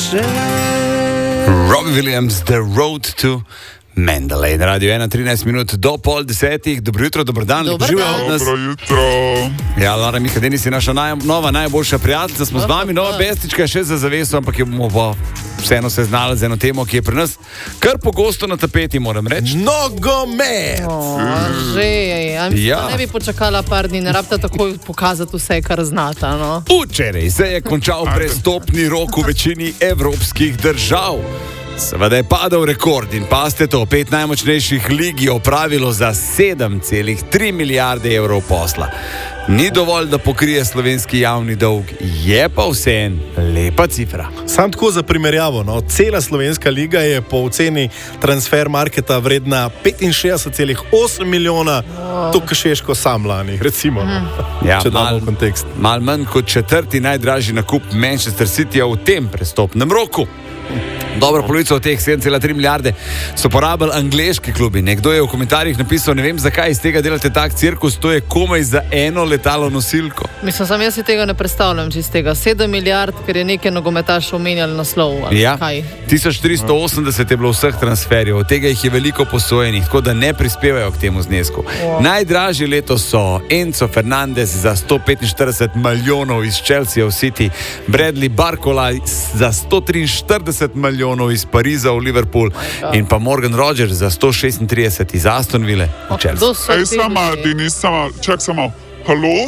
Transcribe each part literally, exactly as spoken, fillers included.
Robbie Williams, The Road to Mandalay. Na Radio ena, trinajst minut do pol desetih. Dobro jutro, dobro dan. Dobro jutro. Ja, Lara Mihadeni si naša naj, nova, najboljša prijateljica. Smo z vami, nova bestička, še za zaveso, ampak jo bomo pa vseeno se znali z eno temo, ki je pri nas kar pogosto na tapeti, moram reči. Nogomet! O, že, ja. Ne bi počakala par dni, ne rabite takoj pokazati vse, kar znata, no? Včeraj se je končal prestopni rok v večini evropskih držav. Seveda je padal rekord in paste to, pet najmočnejših lig je opravilo za sedem celih tri milijarde evrov posla. Ni dovolj, da pokrije slovenski javni dolg, je pa vseen lepa cifra. Sam tako za primerjavo, no, cela slovenska liga je po oceni transfer marketa vredna petinšestdeset celih osem milijona, wow. To Kršeško sam lani, recimo, mm. ja, če damo v kontekst. Mal manj kot četrti najdražji nakup Manchester Cityja v tem prestopnem roku. Dobro polovico od teh sedem celih tri milijarde so porabili angleški klubi. Nekdo je v komentarjih napisal, ne vem zakaj iz tega delate tak cirkus, to je komaj za eno letalo nosilko. Mislim, sam jaz si tega ne predstavljam čist tega. sedem milijard, ker je nekaj nogometaš omenjali naslov. Ja, tisoč tristo osemdeset je bilo vseh transferjev, od tega jih je veliko posojenih, tako da ne prispevajo k temu znesku. Wow. Najdražji letos so Enzo Fernandez za sto petinštirideset milijonov iz Chelsea v City, Bradley Barcola za sto triinštirideset milijonov iz Pariza v Liverpool in pa Morgan Rogers za sto šestintrideset iz Aston Ville v Chelsea. Ej, sama, Denis, sama, čak samo. Halo?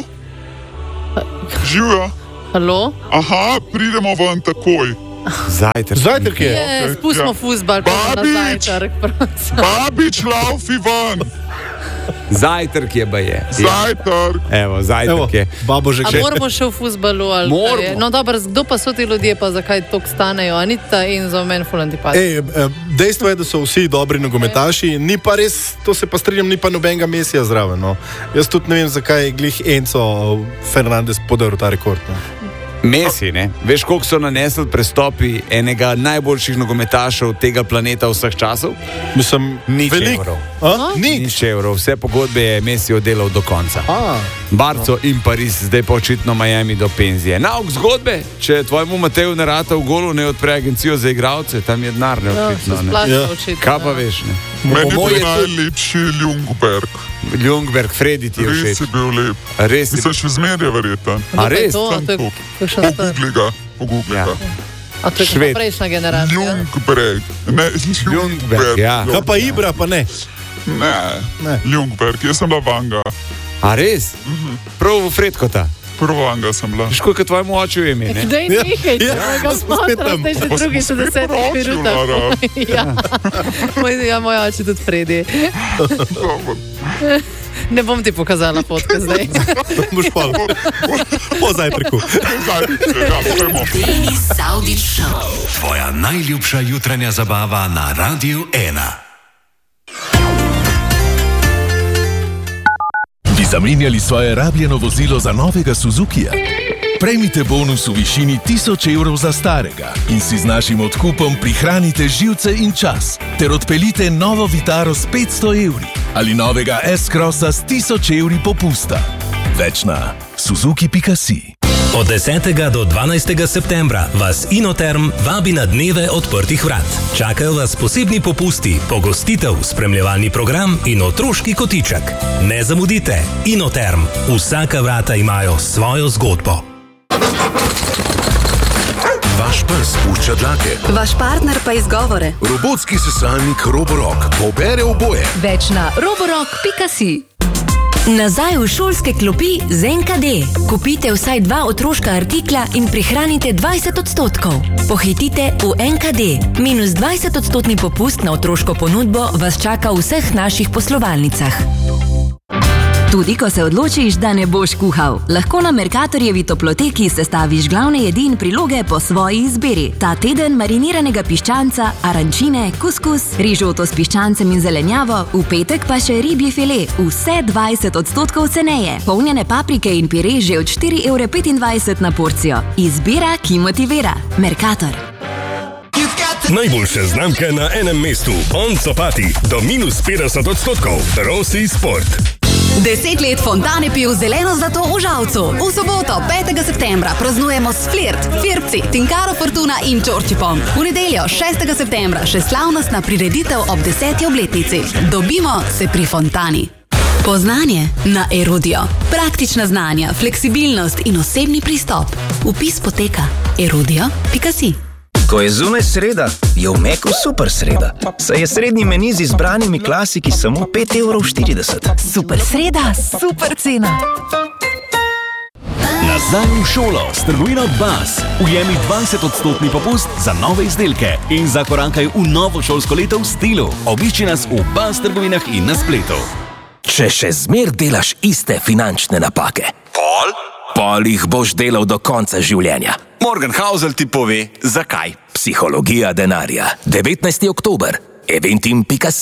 Živijo? Halo? Aha, pridemo ven takoj. Zajtrk. Zajtrk je. Je, spustimo Ja. fuzbal, pa na Babič! zajtrk. prosim. Babič, laufi ven. Zajtrk je baje. Zajtrk. Evo, zajtrk Evo, je. babo že A gre. moramo še v fuzbalu? Ali Moramo. kaj je? No dobro, kdo pa so ti ljudje, pa zakaj toliko stanejo? Anita in za meni ful antipati. Ej, eh, dejstvo je, da so vsi dobri nogometaši, ni pa res, to se pa strinjam, ni pa nobenega Mesija zraven. No. Jaz tudi ne vem, zakaj je glih Enzo Fernandez podaril ta rekord. No. Messi, ne? Veš, koliko so nanesli prestopi enega najboljših nogometašev tega planeta vseh časov? Mislim, Nič veliko. evrov. A? Nič. Nič evrov. Vse pogodbe je Messi oddelal do konca. A, Barco in Pariz, zdaj pa očitno Miami do penzije. Nauk zgodbe, če tvojemu Mateju ne rata v golu, ne odpre agencijo za igralce, tam je denar, ne Ja, očitno. se Ne. splača Ja. očitno. Kaj pa ja. veš, ne? Meni Moj je je bil najlepši Ljungberg. Ljungberg, Fredi ti je všeč. Res je bil lep. Res je. Mislim, še zmeraj je verjeten. A res? To, to je kakšen star. Pogugli ga, pogugli Ja. ga. A to je Šved. kakšna prejšnja generacija? Ljungberg. Ne, Ljungberg. ja. kaj pa Ibra, pa ne. Ne, Ne. Ljungberg. Jaz sem bila Vanga. A res? Prav v Fredkota. Prva Vanga sem bila. Škoda, kot tvojemu oču ime, ne? Dej Ja, nekaj, ja, tvojega smo spet smotra, tam. ste že Pa smo drugi spet šestdeset poročil, minutah. Lara. Ja. Moj, ja, moj oče tudi Fredi. Ne bom ti pokazala fotka zdaj. Boš pa po zajtrku. Ja, pojmo. Saudič Show. Tvoja najljubša jutranja zabava na Radiu ena. Bi zamenjali svoje rabljeno vozilo za novega Suzukija? Prejmite bonus v višini tisoč evrov za starega in si z našim odkupom prihranite živce in čas ter odpeljite novo Vitaro s petsto evri ali novega S-Crossa s tisoč evri popusta. Več na suzuki pika si. Od desetega do dvanajstega septembra vas Inoterm vabi na dneve odprtih vrat. Čakajo vas posebni popusti, pogostitev, spremljevalni program in otroški kotiček. Ne zamudite, Inoterm. Vsaka vrata imajo svojo zgodbo. Vaš pes pušča dlake. Vaš partner pa izgovore. Robotski sesalnik Roborock pobere oboje. Več na roborock pika si. Nazaj v šolske klopi z en ka de. Kupite vsaj dva otroška artikla in prihranite dvajset odstotkov. Pohitite v en ka de. Minus dvajset odstotni popust na otroško ponudbo vas čaka v vseh naših poslovalnicah. Tudi ko se odločiš, da ne boš kuhal, lahko na Mercatorjevi toploteki sestaviš glavne jedi in priloge po svoji izbiri. Ta teden mariniranega piščanca, arančine, kuskus, rižoto s piščancem in zelenjavo, v petek pa še ribji file, vse dvajset odstotkov ceneje. Polnjene paprike in pire že od štiri evre petindvajset na porcijo. Izbira, ki motivira. Mercator. Najboljše znamke na enem mestu. On Sopati do minus petdeset odstotkov. Rossi Sport. Deset let Fontane piv zeleno zlato v Žalcu. V soboto, petega septembra, praznujemo s Flirt, Firpci, Tinkaro Fortuna in Čorčipom. V nedeljo, šestega septembra, še slavnostna prireditev ob deseti obletnici. Dobimo se pri Fontani. Poznanje na Erudio. Praktična znanja, fleksibilnost in osebni pristop. Vpis poteka erudio pika si. Ko je zunaj sreda, je v Meku super sreda. Saj je srednji meni z izbranimi klasiki samo pet evrov štirideset. Super sreda, super cena. Nazaj v šolo s trgovino Bas. Ujemi dvajset odstotni popust za nove izdelke in zakorankaj v novo šolsko leto v stilu. Obišči nas v Bas trgovinah in na spletu. Če še zmer delaš iste finančne napake, Pol? pol jih boš delal do konca življenja. Morgan Housel ti pove, zakaj. Psihologija denarja. devetnajsti oktober. eventim pika si.